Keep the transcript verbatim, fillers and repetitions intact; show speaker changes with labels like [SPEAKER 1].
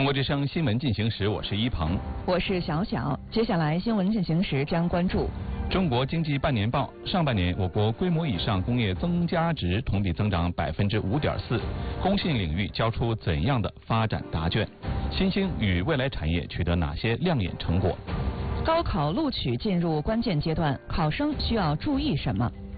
[SPEAKER 1] 中国之声新闻进行时，我是一鹏，
[SPEAKER 2] 我是小小。接下来新闻进行时将关注
[SPEAKER 1] 中国经济半年报。上半年，我国规模以上工业增加值同比增长百分之五点四，工信领域交出怎样的发展答卷？新兴与未来产业取得哪些亮眼成果？
[SPEAKER 2] 高考录取进入关键阶段，考生需要注意什么？